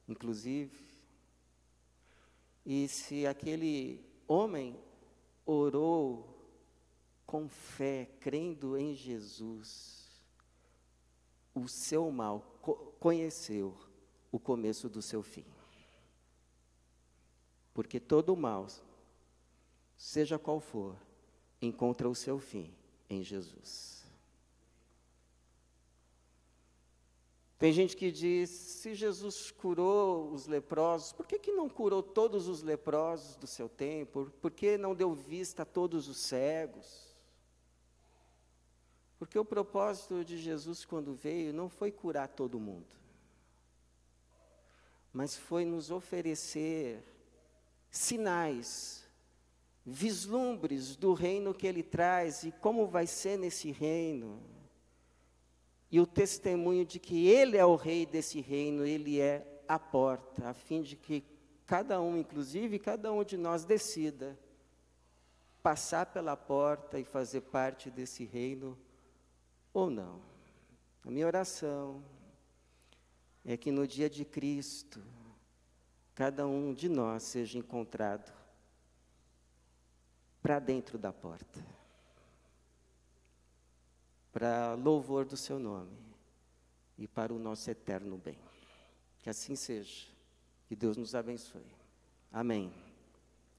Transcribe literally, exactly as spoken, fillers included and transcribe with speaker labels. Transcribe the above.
Speaker 1: inclusive. E se aquele homem orou com fé, crendo em Jesus, o seu mal co- conheceu o começo do seu fim. Porque todo mal, seja qual for, encontra o seu fim em Jesus. Tem gente que diz, se Jesus curou os leprosos, por que que não curou todos os leprosos do seu tempo? Por que não deu vista a todos os cegos? Porque o propósito de Jesus, quando veio, não foi curar todo mundo, mas foi nos oferecer sinais, vislumbres do reino que Ele traz e como vai ser nesse reino. E o testemunho de que Ele é o rei desse reino, Ele é a porta, a fim de que cada um, inclusive cada um de nós, decida passar pela porta e fazer parte desse reino ou não. A minha oração é que no dia de Cristo, cada um de nós seja encontrado para dentro da porta, para louvor do seu nome e para o nosso eterno bem. Que assim seja. Que Deus nos abençoe. Amém.